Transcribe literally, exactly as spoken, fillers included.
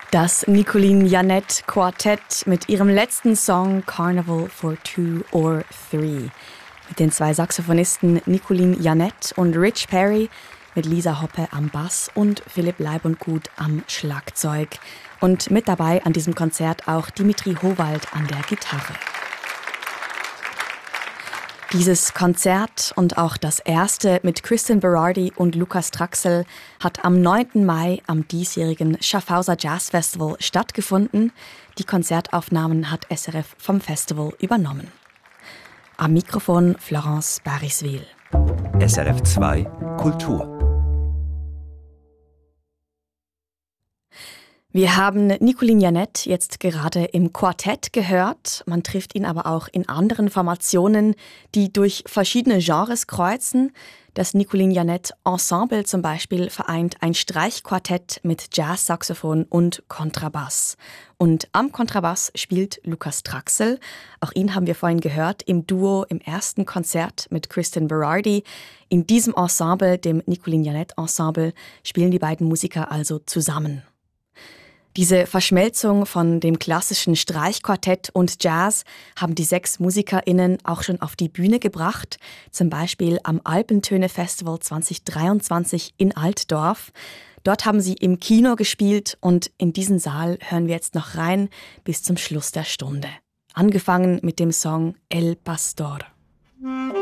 Das Nicolin Jeanette Quartett mit ihrem letzten Song Carnival for Two or Three. Mit den zwei Saxophonisten Nicolin Jeanette und Rich Perry, mit Lisa Hoppe am Bass und Philipp Leibundgut am Schlagzeug. Und mit dabei an diesem Konzert auch Dimitri Howald an der Gitarre. Dieses Konzert und auch das erste mit Kristen Berardi und Lukas Traxel hat am neunten Mai am diesjährigen Schaffhauser Jazz Festival stattgefunden. Die Konzertaufnahmen hat S R F vom Festival übernommen. Am Mikrofon Florence Bariswil. S R F zwei Kultur. Wir haben Nicolin Jeanette jetzt gerade im Quartett gehört. Man trifft ihn aber auch in anderen Formationen, die durch verschiedene Genres kreuzen. Das Nicolin Jeanette Ensemble zum Beispiel vereint ein Streichquartett mit Jazzsaxophon und Kontrabass. Und am Kontrabass spielt Lukas Traxel. Auch ihn haben wir vorhin gehört im Duo im ersten Konzert mit Kristen Berardi. In diesem Ensemble, dem Nicolin Jeanette Ensemble, spielen die beiden Musiker also zusammen. Diese Verschmelzung von dem klassischen Streichquartett und Jazz haben die sechs MusikerInnen auch schon auf die Bühne gebracht, zum Beispiel am Alpentöne-Festival zwanzig dreiundzwanzig in Altdorf. Dort haben sie im Kino gespielt und in diesen Saal hören wir jetzt noch rein bis zum Schluss der Stunde. Angefangen mit dem Song El Pastor.